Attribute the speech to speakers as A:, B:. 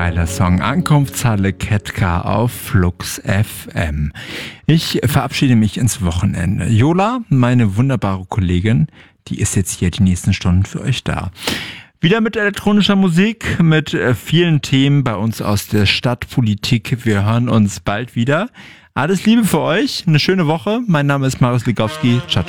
A: geiler Song. Ankunftshalle Ketka auf Flux FM. Ich verabschiede mich ins Wochenende. Jola, meine wunderbare Kollegin, die ist jetzt hier die nächsten Stunden für euch da. Wieder mit elektronischer Musik, mit vielen Themen bei uns aus der Stadtpolitik. Wir hören uns bald wieder. Alles Liebe für euch, eine schöne Woche. Mein Name ist Marius Ligowski. Ciao.